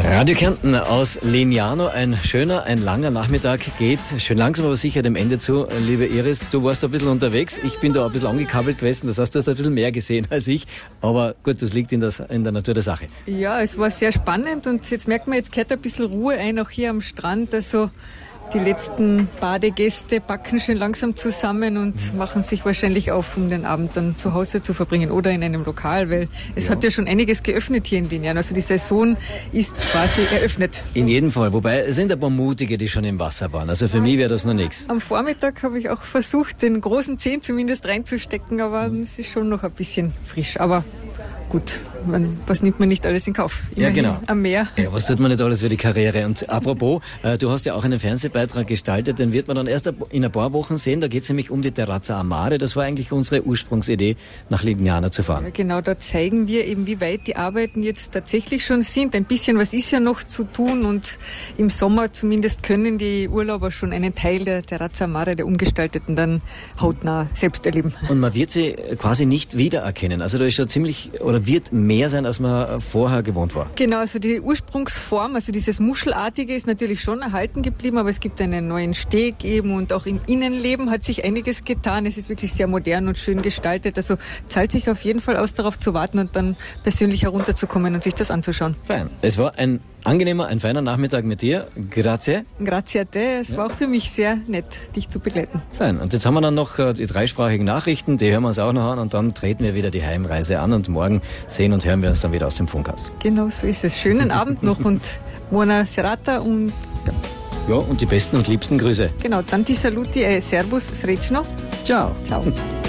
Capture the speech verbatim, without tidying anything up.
Radio Kärnten aus Lignano. Ein schöner, ein langer Nachmittag geht schön langsam, aber sicher dem Ende zu. Liebe Iris, du warst ein bisschen unterwegs. Ich bin da ein bisschen angekabelt gewesen. Das heißt, du hast ein bisschen mehr gesehen als ich. Aber gut, das liegt in, das, in der Natur der Sache. Ja, es war sehr spannend und jetzt merkt man, jetzt kehrt ein bisschen Ruhe ein, auch hier am Strand. Also die letzten Badegäste packen schon langsam zusammen und mhm. machen sich wahrscheinlich auf, um den Abend dann zu Hause zu verbringen oder in einem Lokal, weil es ja. hat ja schon einiges geöffnet hier in Lignano. Also die Saison ist quasi eröffnet. In jedem Fall, wobei es sind ein paar Mutige, die schon im Wasser waren. Also für ja. mich wäre das noch nichts. Am Vormittag habe ich auch versucht, den großen Zehen zumindest reinzustecken, aber mhm. es ist schon noch ein bisschen frisch. Aber gut, man, was nimmt man nicht alles in Kauf? Immerhin ja, genau. Am Meer. Ja, was tut man nicht alles für die Karriere? Und apropos, äh, du hast ja auch einen Fernsehbeitrag gestaltet, den wird man dann erst in ein paar Wochen sehen. Da geht es nämlich um die Terrazza a Mare. Das war eigentlich unsere Ursprungsidee, nach Lignano zu fahren. Ja, genau, da zeigen wir eben, wie weit die Arbeiten jetzt tatsächlich schon sind. Ein bisschen was ist ja noch zu tun und im Sommer zumindest können die Urlauber schon einen Teil der Terrazza a Mare, der umgestalteten, dann hautnah selbst erleben. Und man wird sie quasi nicht wiedererkennen. Also da ist schon ziemlich, oder wird mehr sein, als man vorher gewohnt war. Genau, also die Ursprungsform, also dieses Muschelartige ist natürlich schon erhalten geblieben, aber es gibt einen neuen Steg eben und auch im Innenleben hat sich einiges getan. Es ist wirklich sehr modern und schön gestaltet. Also zahlt sich auf jeden Fall aus, darauf zu warten und dann persönlich herunterzukommen und sich das anzuschauen. Fein. Es war ein angenehmer, ein feiner Nachmittag mit dir. Grazie. Grazie a te. Es ja. war auch für mich sehr nett, dich zu begleiten. Fein. Und jetzt haben wir dann noch die dreisprachigen Nachrichten, die hören wir uns auch noch an und dann treten wir wieder die Heimreise an und morgen sehen und hören wir uns dann wieder aus dem Funkhaus. Genau so ist es. Schönen Abend noch und buona serata und ja. Ja, und die besten und liebsten Grüße. Genau, tanti saluti e servus, srećno. Ciao. Ciao.